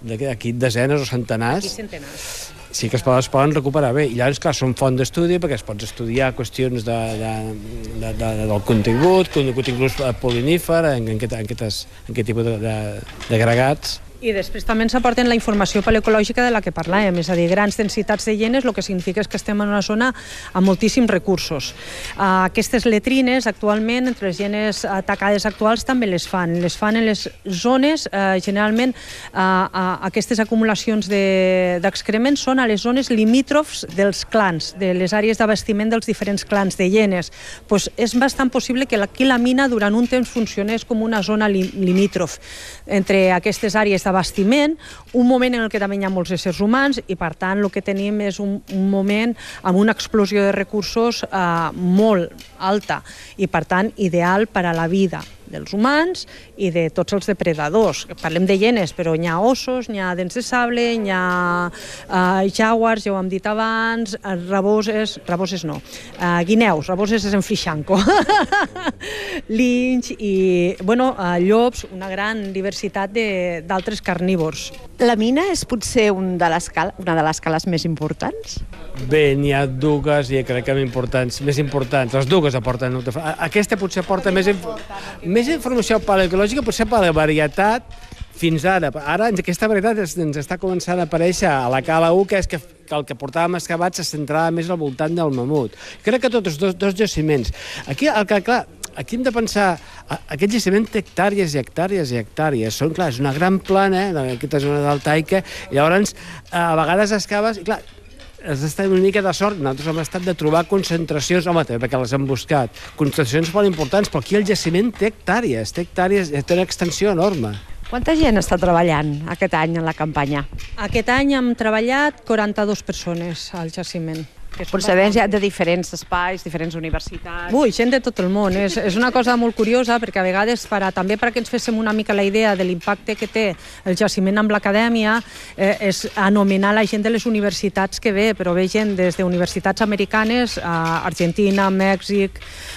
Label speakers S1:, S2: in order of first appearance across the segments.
S1: aquí desenes o centenars.
S2: Aquí centenars.
S1: Sí que es poden recuperar bé. I llavors, clar, són font d'estudi perquè es pots estudiar qüestions del contingut polinífer, en aquest tipus d'agregats.
S2: I després també ens aporten la informació paleoecològica de la que parlàvem, és a dir, grans densitats de llenes, el que significa és que estem en una zona amb moltíssims recursos. Aquestes letrines, actualment, entre les llenes tacades actuals, també les fan en les zones, generalment, aquestes acumulacions d'excrements són a les zones limítrofs dels clans, de les àrees d'abastiment dels diferents clans de llenes. És bastant possible que aquí la mina durant un temps funcionés com una zona limítrof entre aquestes àrees d'abastiment, un moment en què també hi ha molts éssers humans i, per tant, el que tenim és un moment amb una explosió de recursos molt alta i, per tant, ideal per a la vida dels humans i de tots els depredadors. Parlem de hienes, però hi ha ossos, hi ha dents de sable, hi ha jaguars, ja ho hem dit abans, raboses no, guineus, raboses és en Frixanco, linx i, llops, una gran diversitat d'altres carnívors.
S3: La mina és potser una de les cales més importants?
S1: Bé, n'hi ha dues i crec que més importants. Les dues aporten... Aquesta potser aporta més informació paleoecològica, potser per la varietat fins ara. Ara aquesta varietat ens està començant a aparèixer a la cala 1, que és que el que portàvem excavat se centrava més al voltant del mamut. Crec que tots dos jaciments. Aquí hem de pensar, aquest jaciment té hectàrees i hectàrees i hectàrees. Clar, és una gran plana, aquesta zona deltaica, i llavors a vegades excaves, i clar, has d'estar una mica de sort. Nosaltres hem estat de trobar concentracions, també perquè les hem buscat, concentracions molt importants, però aquí el jaciment té hectàrees, té una extensió enorme.
S3: Quanta gent està treballant aquest any en la campanya?
S2: Aquest any hem treballat 42 persones al jaciment.
S3: Procedents ja de diferents espais, diferents universitats...
S2: Gent de tot el món. És una cosa molt curiosa perquè a vegades, també perquè ens féssim una mica la idea de l'impacte que té el jaciment amb l'acadèmia, és anomenar la gent de les universitats que ve, però ve gent des d'universitats americanes, Argentina, Mèxic...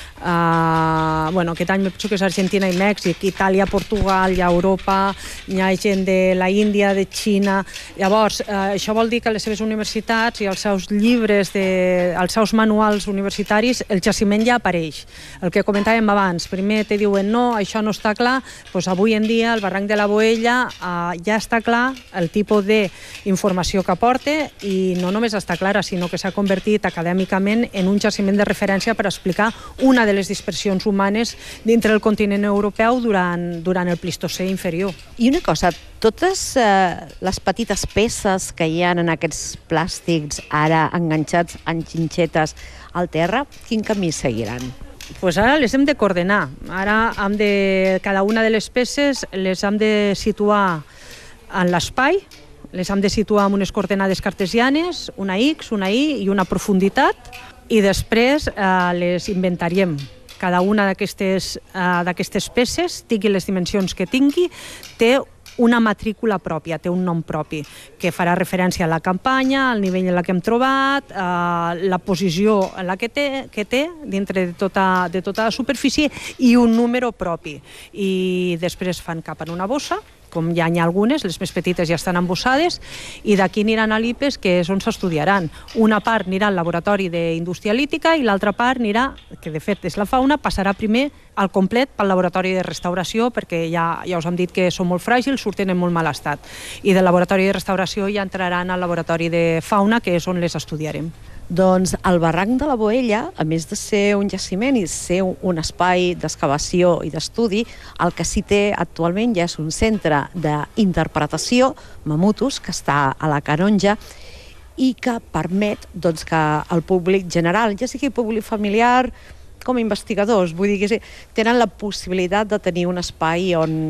S2: aquest any me penso que és Argentina i Mèxic, Itàlia, Portugal, hi ha Europa, hi ha gent de la Índia, de Xina. Llavors, això vol dir que les seves universitats i els seus llibres, els seus manuals universitaris, el jaciment ja apareix. El que comentàvem abans, primer te diuen no, això no està clar, doncs avui en dia el barranc de la Boella ja està clar el tipus d'informació que aporta i no només està clara, sinó que s'ha convertit acadèmicament en un jaciment de referència per explicar una de les dispersions humanes dintre del continent europeu durant el Plistocè inferior.
S3: I una cosa, totes les petites peces que hi ha en aquests plàstics ara enganxats en xinxetes al terra, quin camí seguiran?
S2: Ara les hem de coordinar. Ara cada una de les peces les hem de situar en l'espai, les hem de situar amb unes coordenades cartesianes, una X, una Y i una profunditat, i després les inventariem. Cada una d'aquestes peces, tingui les dimensions que tingui, té una matrícula pròpia, té un nom propi, que farà referència a la campanya, al nivell en què hem trobat, la posició en la que té dintre de tota la superfície i un número propi. I després fan cap en una bossa, com ja n'hi ha algunes, les més petites ja estan embossades, i d'aquí aniran a l'IPES, que és on s'estudiaran. Una part anirà al laboratori d'indústria lítica i l'altra part anirà, que de fet és la fauna, passarà primer al complet pel laboratori de restauració, perquè ja us hem dit que són molt fràgils, surten en molt mal estat. I del laboratori de restauració ja entraran al laboratori de fauna, que és on les estudiarem.
S3: Doncs el barranc de la Boella, a més de ser un jaciment i ser un espai d'excavació i d'estudi, el que sí té actualment ja és un centre d'interpretació, Mamutus, que està a la Canonja, i que permet que el públic general, ja sigui públic familiar com a investigadors, vull dir que tenen la possibilitat de tenir un espai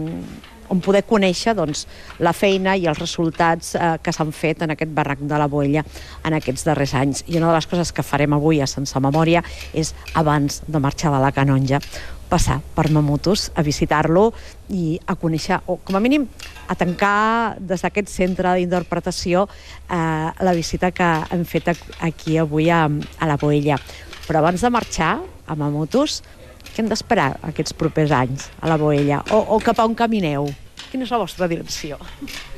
S3: on poder conèixer la feina i els resultats que s'han fet en aquest barranc de la Boella en aquests darrers anys. I una de les coses que farem avui a Sense Memòria és, abans de marxar de la Canonja, passar per Mamutus, a visitar-lo i a conèixer, o com a mínim a tancar des d'aquest centre d'interpretació la visita que hem fet aquí avui a la Boella. Però abans de marxar a Mamutus, què hem d'esperar aquests propers anys a la Boella? O cap a on camineu? Quina és la vostra direcció?